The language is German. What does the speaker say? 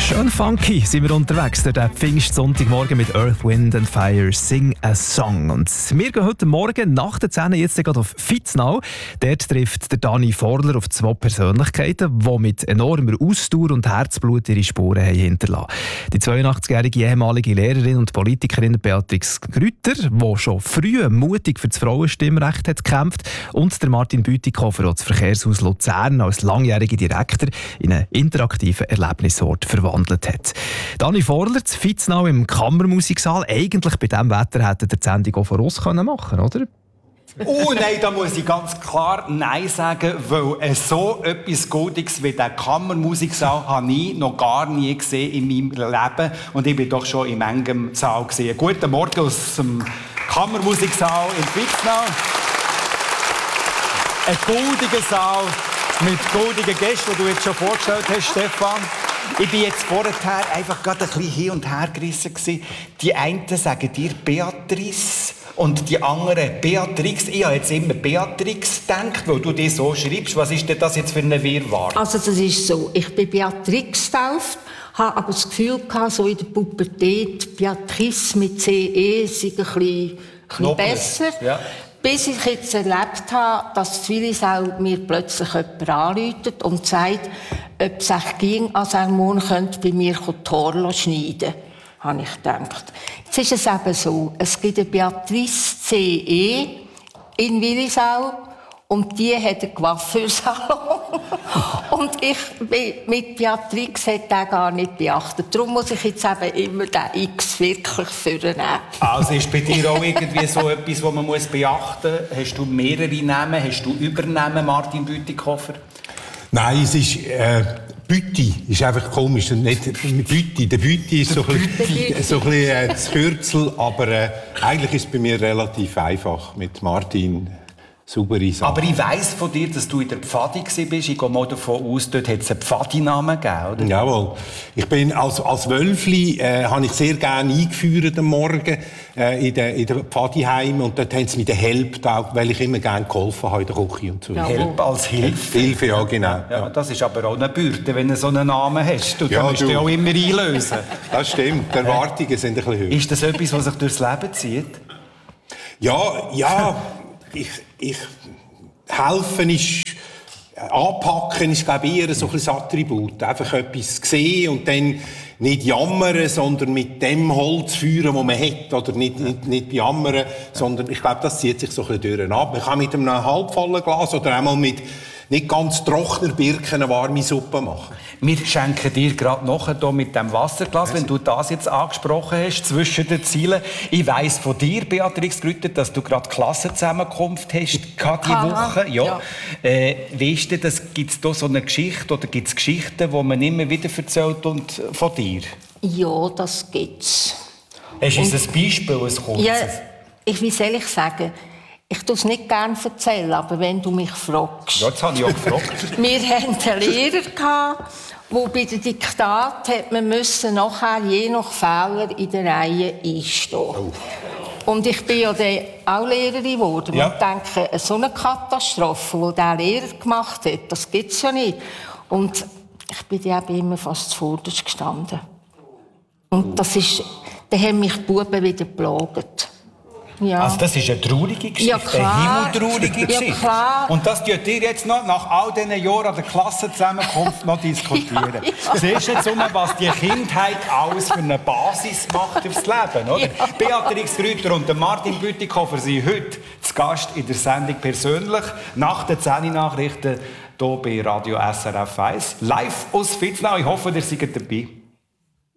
Schön funky sind wir unterwegs, der Pfingstsonntagmorgen mit Earth, Wind and Fire, Sing a Song. Und wir gehen heute Morgen nach der 10 jetzt gerade auf Vitznau. Dort trifft der Dani Forler auf zwei Persönlichkeiten, die mit enormer Ausdauer und Herzblut ihre Spuren haben hinterlassen. Die 82-jährige ehemalige Lehrerin und Politikerin Beatrix Grütter, die schon früh mutig für das Frauenstimmrecht hat gekämpft, und der Martin Bütikofer, der das Verkehrshaus Luzern als langjähriger Direktor in einen interaktiven Erlebnisort verwandelt hat. Dani Forler, zu Vitznau im Kammermusiksaal. Eigentlich bei diesem Wetter hätte der die Sendung auch voraus machen können, oder? Oh nein, da muss ich ganz klar Nein sagen, weil so etwas Goldiges wie der Kammermusiksaal habe ich noch gar nie gesehen in meinem Leben. Und ich war doch schon in manchem Saal gesehen. Guten Morgen aus dem Kammermusiksaal in Vitznau. Ein goldiger Saal mit goldigen Gästen, die du jetzt schon vorgestellt hast, Stefan. Ich war jetzt vorher einfach gerade ein bisschen hin und her gerissen. Die einen sagen dir Beatrice und die anderen Beatrix. Ich habe jetzt immer Beatrix gedacht, weil du dich so schreibst. Was ist denn das jetzt für eine Wirrwarr? Also das ist so, ich bin Beatrix getauft, habe aber das Gefühl gehabt, so in der Pubertät, Beatrice mit CE sei ein bisschen besser. Ja. Bis ich jetzt erlebt habe, dass Zwillisau mir plötzlich jemand anruft und sagt, ob es sich ging, als er morgen bei mir die Haare schneiden, habe ich gedacht. Jetzt ist es eben so, es gibt eine Beatrice CE in Willisau und die hat einen Coiffeursalon. Und ich mit Beatrix hat den gar nicht beachtet. Darum muss ich jetzt eben immer den X wirklich vornehmen. Also ist bei dir auch irgendwie so etwas, was man beachten muss? Hast du mehrere Namen? Hast du Übernamen, Martin Bütikofer? Nein, es ist... Bütti ist einfach komisch. Und nicht Bütti. Der Bütti ist so ein bisschen das Kürzel, aber eigentlich ist es bei mir relativ einfach mit Martin. Saubere Sache. Aber ich weiss von dir, dass du in der Pfadi warst. Ich gehe mal davon aus, dort hat es einen Pfadi-Namen gegeben, oder? Jawohl. Ich bin als Wölfli habe ich sehr gerne eingeführt am Morgen in den Pfadiheim, und dort haben sie mir den Help getaugt, weil ich immer gerne geholfen habe in der Küche und so. Ja, Help als Hilfe? Hilfe, ja, genau. Ja, das ist aber auch eine Bürde, wenn du so einen Namen hast. Du musst dich auch immer einlösen. Das stimmt, die Erwartungen sind ein bisschen höher. Ist das etwas, was sich durchs Leben zieht? Ja. Ich helfen ist, anpacken ist, glaube ich, eher so ein Attribut. Einfach etwas sehen und dann nicht jammern, sondern mit dem Holz führen, das man hat. Oder nicht jammern, sondern ich glaube, das zieht sich so ein bisschen durch ab. Man kann mit einem halbvollen Glas oder einmal mit nicht ganz trockener Birken eine warme Suppe machen. Wir schenken dir gerade noch hier mit dem Wasserglas, wenn du das jetzt angesprochen hast, zwischen den Zielen. Ich weiss von dir, Beatrix Grütter, dass du gerade Klassenzusammenkunft hast, diese Woche. Ja. Wie ist denn das? Gibt es da so eine Geschichte oder gibt es Geschichten, die man immer wieder erzählt und von dir? Ja, das gibt's. Hast du uns ein Beispiel, ein kurzes? Ja, wie soll ich sagen? Ich tue es nicht gerne erzählen, aber wenn du mich fragst. Ja, das habe ich auch gefragt. Wir hatten einen Lehrer, der bei den Diktaten nachher je nach Fehler in der Reihe einstehen. Oh. Und ich bin ja dann auch Lehrerin geworden. Ja. Und denke, so eine Katastrophe, die dieser Lehrer gemacht hat, das gibt es ja nicht. Und ich bin dann immer fast zuvorderst gestanden. Und da haben mich die Buben wieder geplagt. Ja. Also das ist eine traurige Geschichte, ja, klar. Eine himmeltraurige Geschichte. Ja, klar. Und das tut ihr jetzt noch nach all diesen Jahren an der Klassenzusammenkunft noch diskutieren. Ja. Siehst du jetzt, was die Kindheit alles für eine Basis macht aufs Leben, oder? Ja. Beatrix Grütter und Martin Bütikofer sind heute zu Gast in der Sendung «Persönlich» nach den 10-Nachrichten hier bei Radio SRF 1. Live aus Vitznau. Ich hoffe, ihr seid dabei.